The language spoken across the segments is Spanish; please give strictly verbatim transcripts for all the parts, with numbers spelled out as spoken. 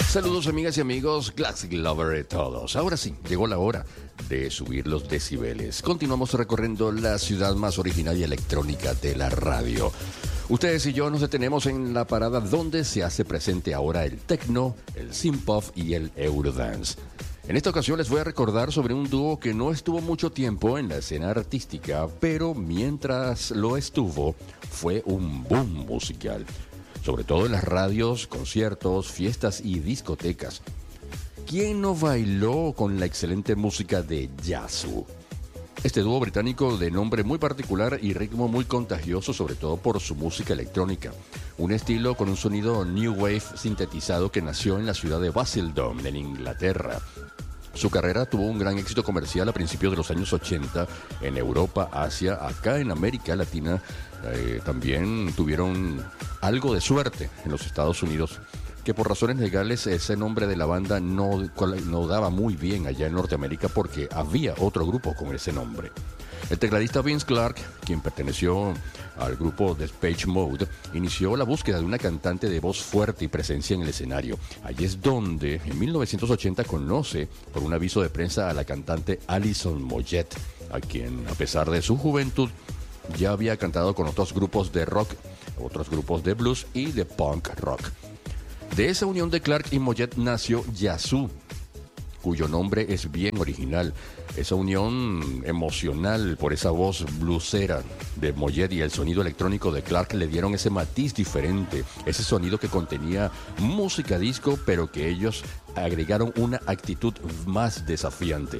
Saludos amigas y amigos, Classic Lover todos. Ahora sí, llegó la hora de subir los decibeles. Continuamos recorriendo la ciudad más original y electrónica de la radio. Ustedes y yo nos detenemos en la parada donde se hace presente ahora el techno, el synth-pop y el eurodance. En esta ocasión les voy a recordar sobre un dúo que no estuvo mucho tiempo en la escena artística, pero mientras lo estuvo, fue un boom musical. Sobre todo en las radios, conciertos, fiestas y discotecas. ¿Quién no bailó con la excelente música de Yazoo? Este dúo británico de nombre muy particular y ritmo muy contagioso, sobre todo por su música electrónica. Un estilo con un sonido new wave sintetizado que nació en la ciudad de Basildon, en Inglaterra. Su carrera tuvo un gran éxito comercial a principios de los años ochenta en Europa, Asia, acá en América Latina. Eh, también tuvieron algo de suerte en los Estados Unidos, que por razones legales ese nombre de la banda no, no daba muy bien allá en Norteamérica porque había otro grupo con ese nombre. El tecladista Vince Clarke, quien perteneció al grupo Depeche Mode, inició la búsqueda de una cantante de voz fuerte y presencia en el escenario. Allí es donde, en mil novecientos ochenta, conoce por un aviso de prensa a la cantante Alison Moyet, a quien, a pesar de su juventud, ya había cantado con otros grupos de rock, otros grupos de blues y de punk rock. De esa unión de Clarke y Moyet nació Yazoo, cuyo nombre es bien original. Esa unión emocional por esa voz bluesera de Moyet y el sonido electrónico de Clarke le dieron ese matiz diferente, ese sonido que contenía música disco, pero que ellos agregaron una actitud más desafiante.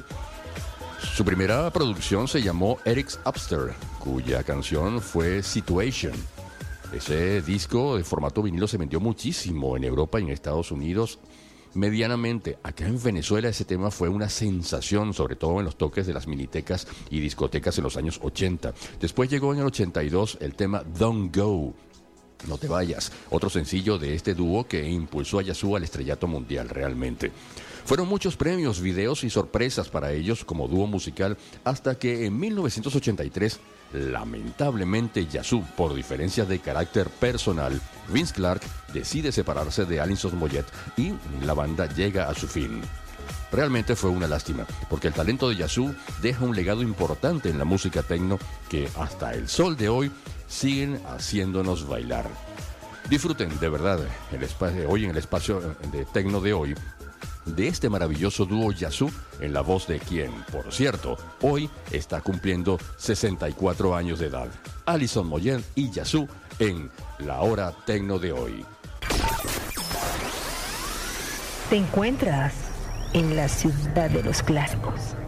Su primera producción se llamó Eric's Upstairs, cuya canción fue Situation. Ese disco de formato vinilo se vendió muchísimo en Europa y en Estados Unidos. Medianamente, acá en Venezuela ese tema fue una sensación, sobre todo en los toques de las minitecas y discotecas en los años ochenta. Después llegó en el ochenta y dos el tema Don't Go, No Te Vayas, otro sencillo de este dúo que impulsó a Yazoo al estrellato mundial realmente. Fueron muchos premios, videos y sorpresas para ellos como dúo musical, hasta que en mil novecientos ochenta y tres, lamentablemente Yazoo, por diferencias de carácter personal, Vince Clarke decide separarse de Alison Moyet y la banda llega a su fin. Realmente fue una lástima, porque el talento de Yazoo deja un legado importante en la música techno que hasta el sol de hoy siguen haciéndonos bailar. Disfruten de verdad el espacio, hoy en el espacio de techno de hoy, de este maravilloso dúo Yazoo, en la voz de quien, por cierto, hoy está cumpliendo sesenta y cuatro años de edad. Alison Moyet y Yazoo en La Hora Techno de hoy. Te encuentras en la ciudad de los clásicos.